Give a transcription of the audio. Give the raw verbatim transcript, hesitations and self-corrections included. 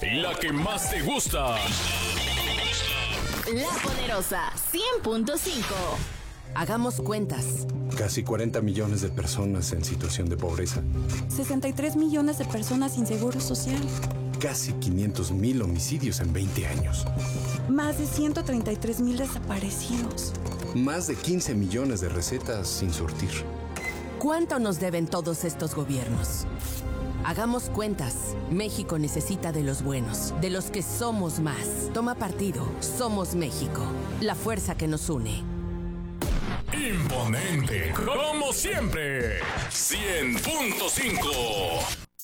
La que más te gusta. La Poderosa cien punto cinco. Hagamos cuentas. Casi cuarenta millones de personas en situación de pobreza. sesenta y tres millones de personas sin seguro social. Casi quinientos mil homicidios en veinte años. Más de ciento treinta y tres mil desaparecidos. Más de quince millones de recetas sin surtir. ¿Cuánto nos deben todos estos gobiernos? Hagamos cuentas. México necesita de los buenos, de los que somos más. Toma partido. Somos México. La fuerza que nos une. Imponente, como siempre. cien punto cinco.